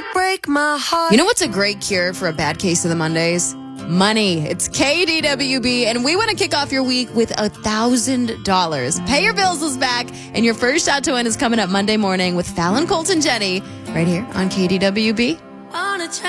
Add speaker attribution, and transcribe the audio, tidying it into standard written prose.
Speaker 1: break my heart.
Speaker 2: You know what's a great cure for a bad case of the Mondays? Money. It's KDWB, and we want to kick off your week with $1,000. Pay Your Bills is back, and your first shot to win is coming up Monday morning with Fallon, Colt, and Jenny right here on KDWB.
Speaker 1: On a